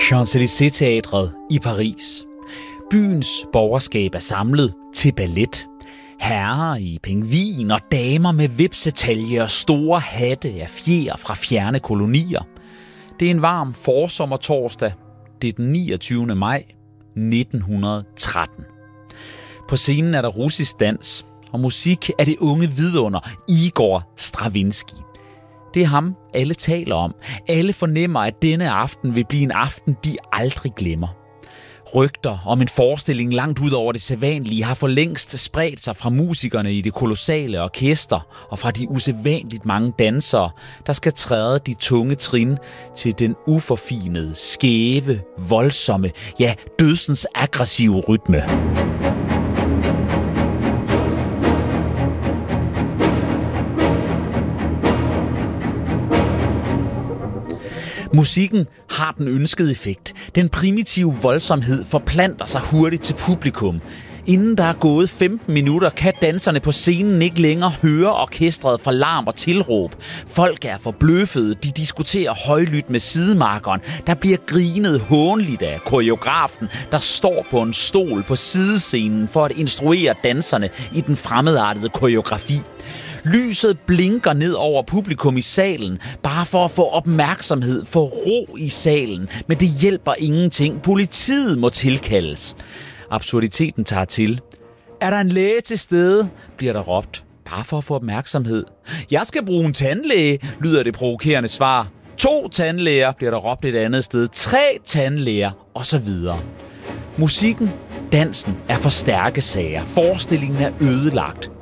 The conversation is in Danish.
Champs-Élysées-teatret i Paris. Byens borgerskab er samlet til ballet. Herrer i pingvin og damer med vipsetalje og store hatte af fjer fra fjerne kolonier. Det er en varm forsommertorsdag. Det er den 29. maj 1913. På scenen er der russisk dans, og musik er det unge vidunder Igor Stravinsky. Det er ham, alle taler om. Alle fornemmer, at denne aften vil blive en aften, de aldrig glemmer. Rygter om en forestilling langt ud over det sædvanlige har for længst spredt sig fra musikerne i det kolossale orkester og fra de usædvanligt mange dansere, der skal træde de tunge trin til den uforfinede, skæve, voldsomme, ja, dødsens aggressive rytme. Musikken har den ønskede effekt. Den primitive voldsomhed forplanter sig hurtigt til publikum. Inden der er gået 15 minutter, kan danserne på scenen ikke længere høre orkestret fra larm og tilråb. Folk er forbløffede, de diskuterer højlydt med sidemarkeren. Der bliver grinet hånligt af koreografen, der står på en stol på sidescenen for at instruere danserne i den fremmedartede koreografi. Lyset blinker ned over publikum i salen, bare for at få opmærksomhed, få ro i salen. Men det hjælper ingenting. Politiet må tilkaldes. Absurditeten tager til. Er der en læge til stede? Bliver der råbt. Bare for at få opmærksomhed. Jeg skal bruge en tandlæge, lyder det provokerende svar. 2 tandlæger, bliver der råbt et andet sted. 3 tandlæger, osv. Musikken, dansen er for stærke sager. Forestillingen er ødelagt.